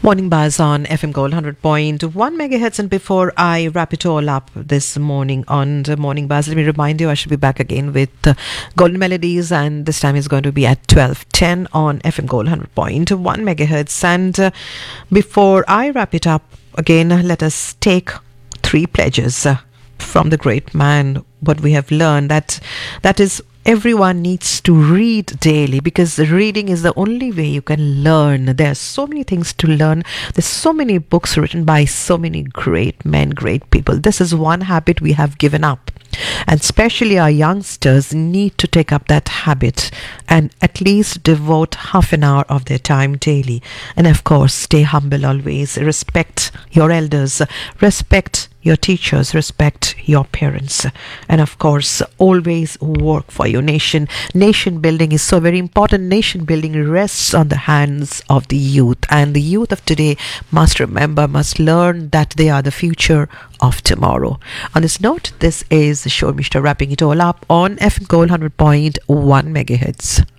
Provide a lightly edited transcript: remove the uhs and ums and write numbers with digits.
Morning Buzz on FM Gold 100.1 megahertz. And before I wrap it all up this morning on the Morning Buzz, let me remind you I should be back again with Golden Melodies, and this time is going to be at 12:10 on FM Gold 100.1 megahertz. And before I wrap it up again, let us take three pledges from the great man. What we have learned, that is, everyone needs to read daily, because reading is the only way you can learn. There are so many things to learn. There's so many books written by so many great men, great people. This is one habit we have given up. And especially our youngsters need to take up that habit and at least devote half an hour of their time daily. And of course, stay humble always. Respect your elders. Respect your teachers, respect your parents, and of course always work for your nation. Nation building is so very important. Nation building rests on the hands of the youth, and the youth of today must remember, must learn that they are the future of tomorrow. On this note, this is Shormishta wrapping it all up on FM Gold 100.1 megahertz.